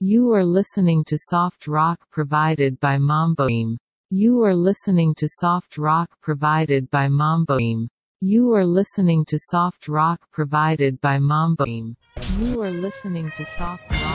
You are listening to soft rock provided by Mamboim. You are listening to soft rock provided by Mamboim. You are listening to soft rock provided by Mamboim. You are listening to soft